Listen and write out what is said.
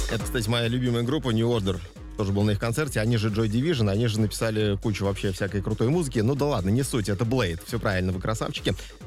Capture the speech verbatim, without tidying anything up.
Это, кстати, моя любимая группа New Order. Тоже был на их концерте. Они же Joy Division, они же написали кучу вообще всякой крутой музыки. Ну да ладно, не суть, это Blade. Все правильно, вы красавчики.